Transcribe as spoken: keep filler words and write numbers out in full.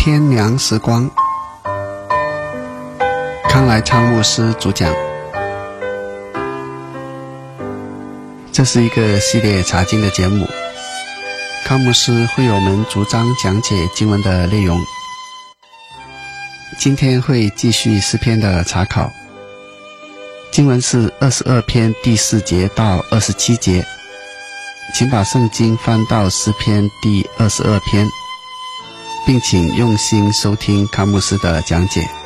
天良时光，康来昌牧师主讲。这是一个系列查经的节目，康牧师会为我们逐章讲解经文的内容。今天会继续诗篇的查考，经文是二十二篇第四节到二十七节，请把圣经翻到诗篇第二十二篇，并请用心收听康牧师的讲解。